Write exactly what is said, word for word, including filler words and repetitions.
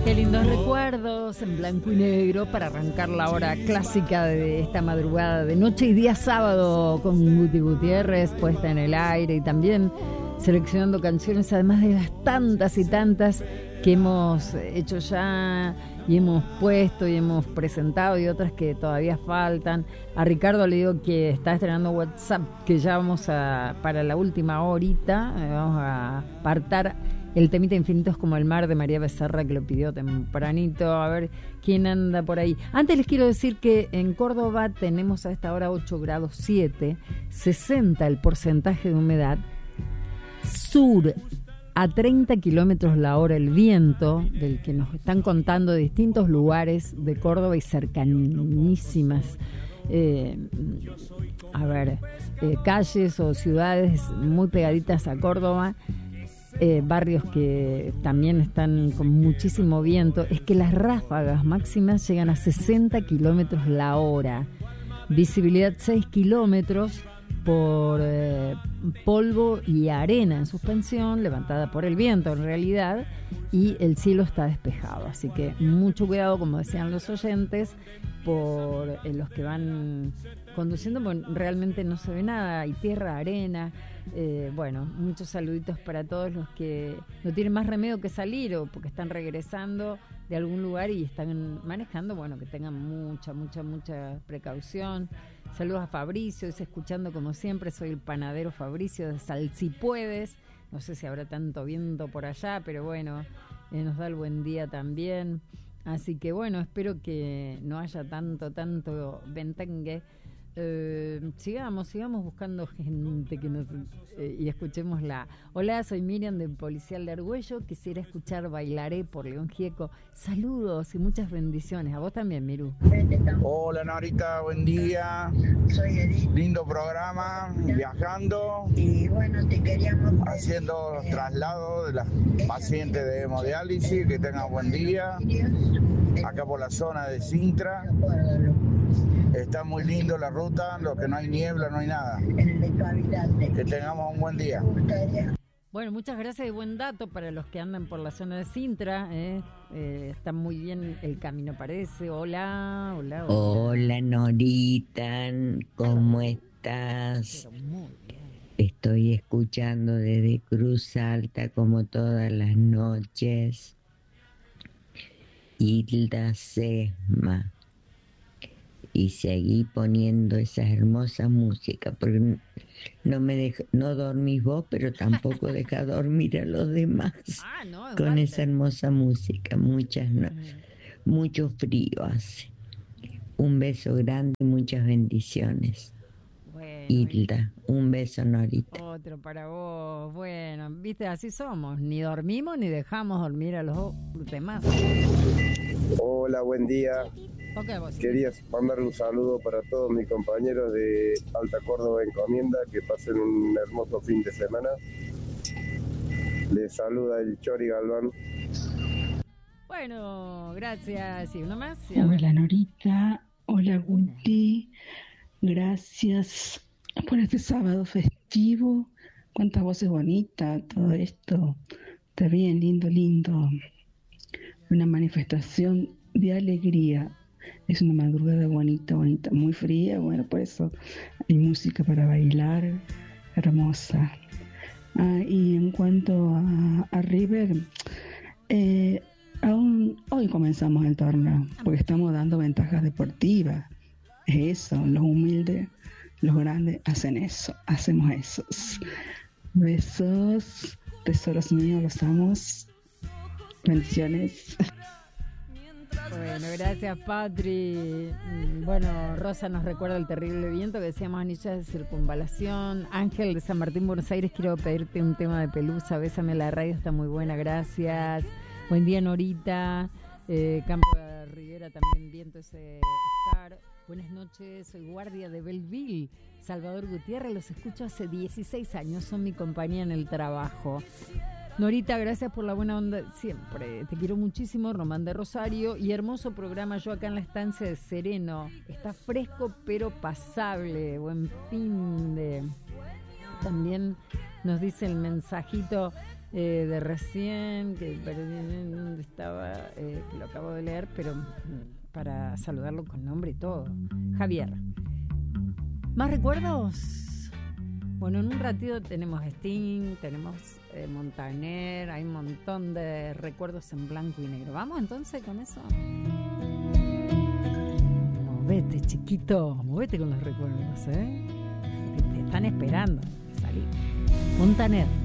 Qué lindos recuerdos en blanco y negro para arrancar la hora clásica de esta madrugada de noche y día sábado con Guti Gutiérrez puesta en el aire y también seleccionando canciones, además de las tantas y tantas que hemos hecho ya y hemos puesto y hemos presentado y otras que todavía faltan. A Ricardo le digo que está estrenando WhatsApp, que ya vamos a, para la última horita, eh, vamos a apartar el temita Infinitos como el mar de María Becerra, que lo pidió tempranito. A ver quién anda por ahí. Antes les quiero decir que en Córdoba tenemos a esta hora ocho grados siete, sesenta el porcentaje de humedad, sur a treinta kilómetros la hora el viento, del que nos están contando de distintos lugares de Córdoba y cercanísimas eh, a ver, eh, calles o ciudades muy pegaditas a Córdoba. Eh, barrios que también están con muchísimo viento. Es que las ráfagas máximas llegan a sesenta kilómetros la hora, visibilidad seis kilómetros por eh, polvo y arena en suspensión levantada por el viento en realidad, y el cielo está despejado, así que mucho cuidado, como decían los oyentes, por eh, los que van conduciendo, porque realmente no se ve nada, hay tierra, arena. Eh, bueno, muchos saluditos para todos los que no tienen más remedio que salir o porque están regresando de algún lugar y están manejando. Bueno, que tengan mucha, mucha, mucha precaución. Saludos a Fabricio, dice, escuchando como siempre, soy el panadero Fabricio de Salsipuedes. No sé si habrá tanto viento por allá, pero bueno, eh, nos da el buen día también. Así que bueno, espero que no haya tanto, tanto ventengue. Eh, sigamos, sigamos buscando gente que nos eh, y escuchémosla. Hola, soy Miriam de Policial de Argüello. Quisiera escuchar Bailaré por León Gieco. Saludos y muchas bendiciones. A vos también, Miru. Hola, Norita, buen día. Lindo programa, viajando y bueno, te queríamos haciendo los traslados de las pacientes de hemodiálisis. Que tengan buen día. Acá por la zona de Sintra. Está muy lindo la ruta, lo que no hay niebla, no hay nada. Que tengamos un buen día. Bueno, muchas gracias y buen dato para los que andan por la zona de Sintra. ¿eh? Eh, está muy bien el camino, parece. Hola, hola, hola. Hola, Norita, ¿cómo estás? Estoy escuchando desde Cruz Alta como todas las noches. Hilda Sesma. Y seguí poniendo esa hermosa música, porque no me deja, no dormís vos, pero tampoco deja dormir a los demás ah, no, con basta. esa hermosa música. Muchas no, mm. Mucho frío hace. Un beso grande, muchas bendiciones. Bueno, Hilda, un beso, Norita. Otro para vos. Bueno, viste, así somos. Ni dormimos ni dejamos dormir a los demás. Hola, buen día. Okay, quería mandar un saludo para todos mis compañeros de Alta Córdoba Encomienda, que pasen un hermoso fin de semana. Les saluda el Chori Galván. Bueno, gracias. ¿Y uno más? ¿Sí? Hola, Norita. Hola, Guti. Gracias por este sábado festivo. Cuántas voces bonitas, todo esto. Está bien, lindo, lindo. Una manifestación de alegría. Es una madrugada bonita, bonita, muy fría, bueno, por eso hay música para bailar, hermosa. Ah, y en cuanto a, a River, eh, aún hoy comenzamos el torneo, porque estamos dando ventajas deportivas. Es eso, los humildes, los grandes hacen eso, hacemos eso. Besos, tesoros míos, los amos. Bendiciones. Bueno, gracias, Patri. Bueno, Rosa nos recuerda el terrible viento que decíamos, anillas de circunvalación. Ángel de San Martín, Buenos Aires, quiero pedirte un tema de Pelusa. Bésame, la radio está muy buena, gracias. Buen día, Norita. Eh, Campo de Rivera también, viento ese Oscar. Buenas noches, soy guardia de Belleville, Salvador Gutiérrez. Los escucho hace dieciséis años, son mi compañía en el trabajo. Norita, gracias por la buena onda siempre. Te quiero muchísimo, Román de Rosario. Y hermoso programa, yo acá en la estancia de Sereno. Está fresco pero pasable. Buen fin de... También nos dice el mensajito eh, de recién, que perdí dónde estaba, eh, que lo acabo de leer, pero para saludarlo con nombre y todo. Javier. ¿Más recuerdos? Bueno, en un ratito tenemos Sting, tenemos eh, Montaner, hay un montón de recuerdos en blanco y negro. ¿Vamos entonces con eso? Movete, chiquito, movete con los recuerdos, ¿eh? Que te están esperando salir. Montaner.